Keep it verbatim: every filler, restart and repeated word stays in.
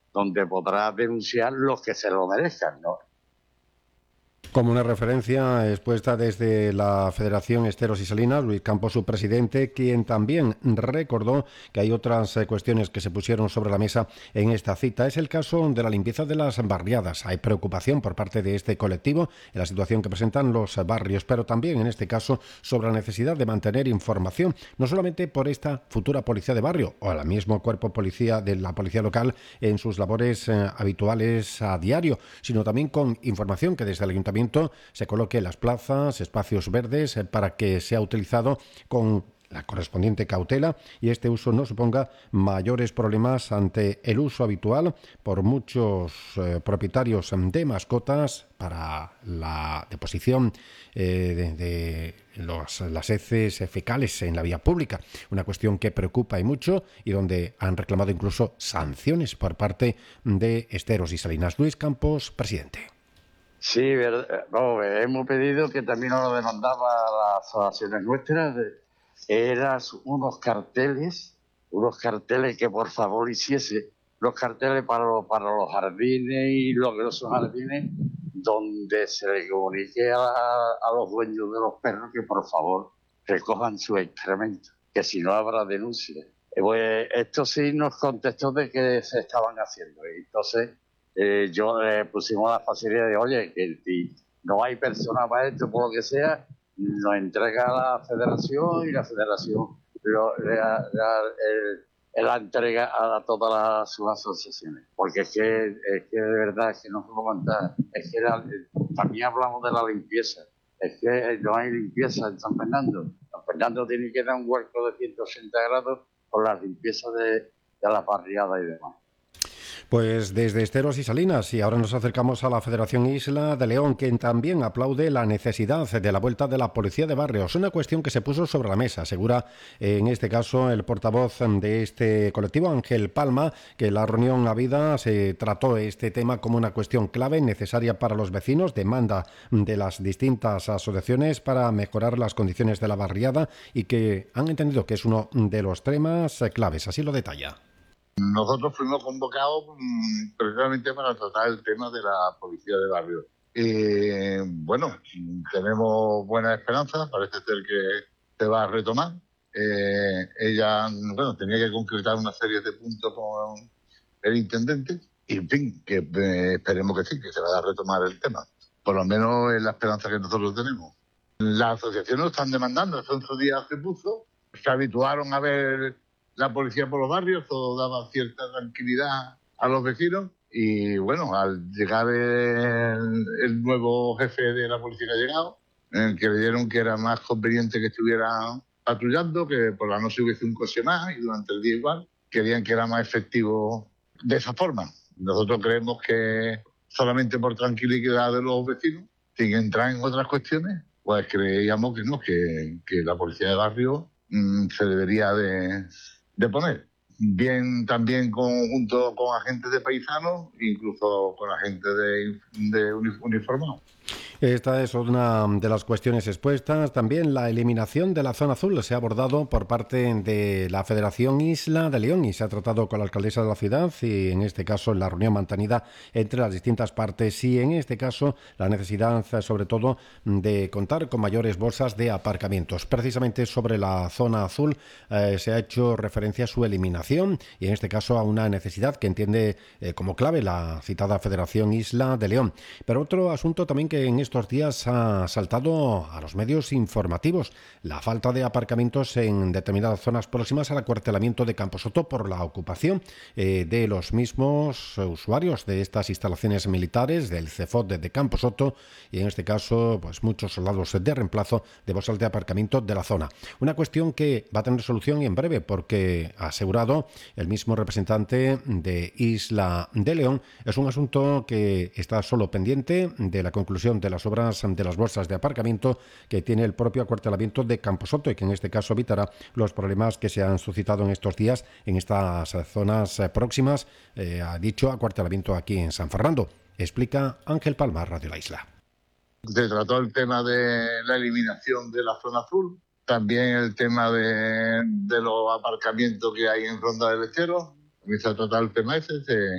donde podrá denunciar los que se lo merezcan, ¿no? Como una referencia expuesta desde la Federación Esteros y Salinas, Luis Campos, su presidente, quien también recordó que hay otras eh, cuestiones que se pusieron sobre la mesa en esta cita. Es el caso de la limpieza de las barriadas. Hay preocupación por parte de este colectivo en la situación que presentan los barrios, pero también en este caso sobre la necesidad de mantener información, no solamente por esta futura policía de barrio o al mismo cuerpo policía de la policía local en sus labores eh, habituales a diario, sino también con información que desde el ayuntamiento se coloque en las plazas, espacios verdes, eh, para que sea utilizado con la correspondiente cautela y este uso no suponga mayores problemas ante el uso habitual por muchos eh, propietarios de mascotas para la deposición eh, de, de los, las heces fecales en la vía pública. Una cuestión que preocupa y mucho y donde han reclamado incluso sanciones por parte de Esteros y Salinas. Luis Campos, presidente. Sí, verdad. No, hemos pedido que también nos lo demandaba las asociaciones nuestras. Eran unos carteles, unos carteles que por favor hiciese, los carteles para los, para los jardines y los grosos jardines, donde se le comunique a, a los dueños de los perros que por favor recojan sus excrementos, que si no habrá denuncia. Eh, pues esto sí nos contestó de que se estaban haciendo. Y entonces eh, yo le pusimos la facilidad de, oye, que si no hay persona para esto, por lo que sea, nos entrega a la federación y la federación lo, le, la, el, la entrega a todas las sus asociaciones. Porque es que, es que de verdad es que no se puedo contar. Es que la, también hablamos de la limpieza. Es que no hay limpieza en San Fernando. San Fernando tiene que dar un huerco de ciento ochenta grados con la limpieza de, de la barriada y demás. Pues desde Esteros y Salinas, y ahora nos acercamos a la Federación Isla de León, quien también aplaude la necesidad de la vuelta de la policía de barrios. Una cuestión que se puso sobre la mesa, asegura en este caso el portavoz de este colectivo, Ángel Palma, que en la reunión habida se trató este tema como una cuestión clave, necesaria para los vecinos, demanda de las distintas asociaciones para mejorar las condiciones de la barriada y que han entendido que es uno de los temas claves. Así lo detalla. Nosotros fuimos convocados mmm, precisamente para tratar el tema de la policía de barrio. Eh, bueno, tenemos buenas esperanzas, parece ser que se va a retomar. Eh, ella, bueno, tenía que concretar una serie de puntos con el intendente y, en fin, que eh, esperemos que sí, que se vaya a retomar el tema. Por lo menos es la esperanza que nosotros tenemos. Las asociaciones lo están demandando, hace once días se puso, se habituaron a ver la policía por los barrios, todo daba cierta tranquilidad a los vecinos y bueno, al llegar el, el nuevo jefe de la policía que ha llegado, eh, creyeron que era más conveniente que estuvieran patrullando, que por la noche hubiese un coche más y durante el día igual, querían que era más efectivo de esa forma. Nosotros creemos que solamente por tranquilidad de los vecinos, sin entrar en otras cuestiones, pues creíamos que no, que, que la policía de barrio mmm, se debería de... de poner, bien también conjunto con agentes de paisanos, incluso con agentes de, de uniformados. Esta es una de las cuestiones expuestas. También la eliminación de la zona azul se ha abordado por parte de la Federación Isla de León y se ha tratado con la alcaldesa de la ciudad y en este caso en la reunión mantenida entre las distintas partes y en este caso la necesidad sobre todo de contar con mayores bolsas de aparcamientos. Precisamente sobre la zona azul eh, se ha hecho referencia a su eliminación y en este caso a una necesidad que entiende eh, como clave la citada Federación Isla de León. Pero otro asunto también que en estos días ha saltado a los medios informativos, la falta de aparcamientos en determinadas zonas próximas al acuartelamiento de Camposoto por la ocupación eh, de los mismos usuarios de estas instalaciones militares del CEFOT de, de Camposoto y en este caso pues muchos soldados de reemplazo de bolsas de aparcamiento de la zona. Una cuestión que va a tener solución en breve porque ha asegurado el mismo representante de Isla de León, es un asunto que está solo pendiente de la conclusión de las obras de las bolsas de aparcamiento que tiene el propio acuartelamiento de Camposoto y que en este caso evitará los problemas que se han suscitado en estos días en estas zonas próximas eh, a dicho acuartelamiento aquí en San Fernando. Explica Ángel Palma, Radio La Isla. Se trató el tema de la eliminación de la zona azul, también el tema de, de los aparcamientos que hay en Ronda del Estero, se trató el tema ese, se